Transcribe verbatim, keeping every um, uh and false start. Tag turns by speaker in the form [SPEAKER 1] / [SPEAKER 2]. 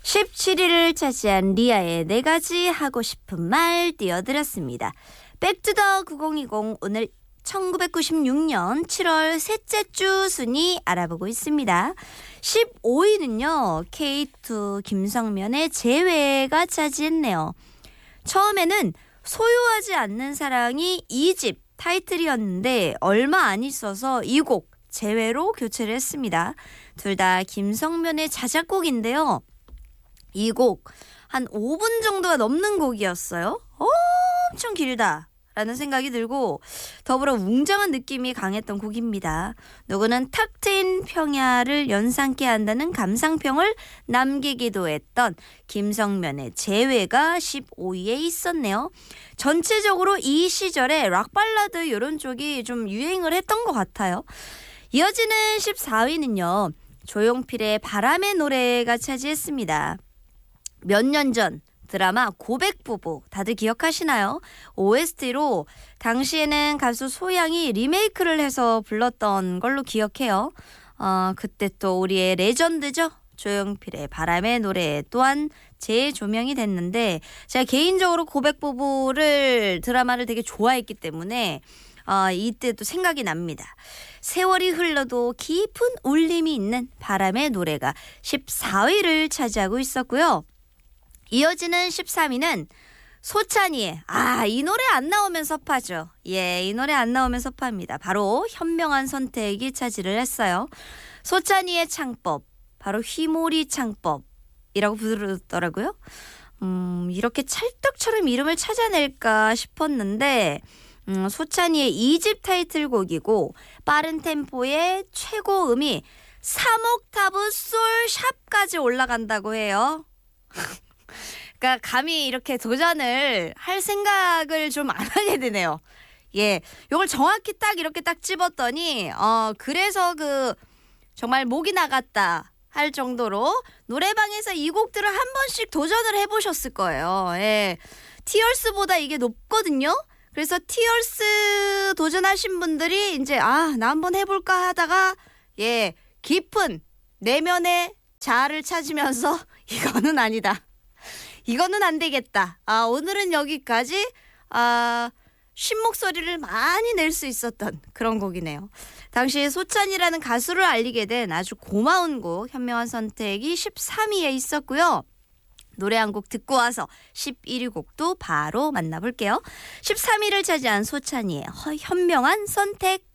[SPEAKER 1] 십칠 위를 차지한 리아의 네 가지 하고 싶은 말 띄워드렸습니다. 백투더 구천이십 오늘 천구백구십육 년 칠월 셋째 주 순위 알아보고 있습니다. 십오 위는요. 케이투 김성면의 재회가 차지했네요. 처음에는 소유하지 않는 사랑이 이 집 타이틀이었는데 얼마 안 있어서 이 곡 재회로 교체를 했습니다. 둘 다 김성면의 자작곡인데요. 이 곡 한 오 분 정도가 넘는 곡이었어요. 엄청 길다 라는 생각이 들고 더불어 웅장한 느낌이 강했던 곡입니다. 누구는 탁 트인 평야를 연상케 한다는 감상평을 남기기도 했던 김성면의 재회가 십오 위에 있었네요. 전체적으로 이 시절에 락발라드 이런 쪽이 좀 유행을 했던 것 같아요. 이어지는 십사 위는요. 조용필의 바람의 노래가 차지했습니다. 몇 년 전 드라마 고백부부 다들 기억하시나요? 오에스티로 당시에는 가수 소양이 리메이크를 해서 불렀던 걸로 기억해요. 어, 그때 또 우리의 레전드죠. 조용필의 바람의 노래 또한 재조명이 됐는데 제가 개인적으로 고백부부를 드라마를 되게 좋아했기 때문에 어, 이때도 생각이 납니다. 세월이 흘러도 깊은 울림이 있는 바람의 노래가 십사 위를 차지하고 있었고요. 이어지는 십삼 위는 소찬이의 아, 이 노래 안 나오면 섭하죠. 예, 이 노래 안 나오면 섭합니다. 바로 현명한 선택이 차지를 했어요. 소찬이의 창법, 바로 휘몰이 창법이라고 부르더라고요. 음, 이렇게 찰떡처럼 이름을 찾아낼까 싶었는데 음, 소찬이의 이 집 타이틀곡이고 빠른 템포의 최고 음이 삼 옥타브 솔 샵까지 올라간다고 해요. 그러니까 감히 이렇게 도전을 할 생각을 좀 안 하게 되네요. 예, 이걸 정확히 딱 이렇게 딱 집었더니 어 그래서 그 정말 목이 나갔다 할 정도로 노래방에서 이 곡들을 한 번씩 도전을 해보셨을 거예요. 예, 티얼스보다 이게 높거든요. 그래서 티얼스 도전하신 분들이 이제 아, 나 한번 해볼까 하다가 예, 깊은 내면의 자아를 찾으면서 이거는 아니다. 이거는 안 되겠다. 아, 오늘은 여기까지 아, 쉰 목소리를 많이 낼 수 있었던 그런 곡이네요. 당시 소찬이라는 가수를 알리게 된 아주 고마운 곡 현명한 선택이 십삼 위에 있었고요. 노래 한 곡 듣고 와서 십일 위 곡도 바로 만나볼게요. 십삼 위를 차지한 소찬이의 현명한 선택.